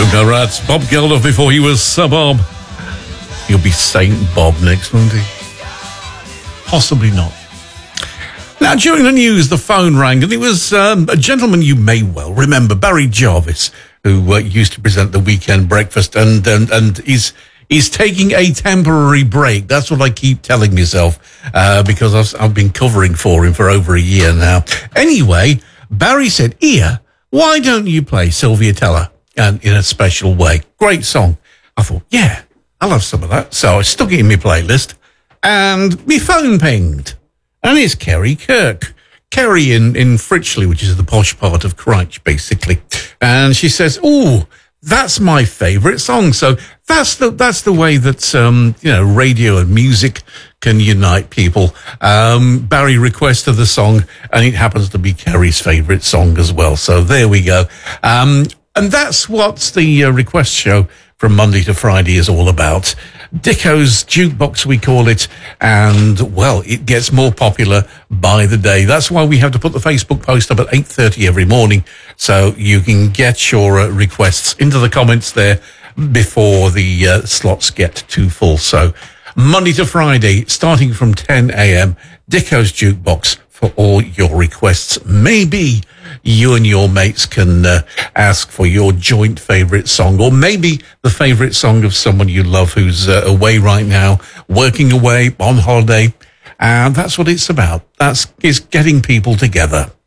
No rats. Bob Geldof before he was Sir Bob. He'll be Saint Bob next, won't he? Possibly not. Now, during the news, the phone rang, and it was a gentleman you may well remember, Barry Jarvis, who used to present the weekend breakfast, and he's taking a temporary break. That's what I keep telling myself, because I've been covering for him for over a year now. Anyway, Barry said, "Ia, why don't you play Sylvia Teller and in a special way? Great song." I thought, yeah, I'll have some of that. So I stuck it in my playlist, and my phone pinged. And it's Kerry Kirk. Kerry in Fritchley, which is the posh part of Christ, basically. And she says, "Oh, that's my favourite song." So that's the way that, radio and music can unite people. Barry requested the song, and it happens to be Kerry's favourite song as well. So there we go. And that's what the request show from Monday to Friday is all about. Dicko's Jukebox, we call it, and, well, it gets more popular by the day. That's why we have to put the Facebook post up at 8:30 every morning, so you can get your requests into the comments there before the slots get too full. So Monday to Friday, starting from 10 a.m., Dicko's Jukebox for all your requests. Maybe you and your mates can ask for your joint favourite song, or maybe the favourite song of someone you love who's away right now, working away, on holiday. And that's what it's about. Is getting people together.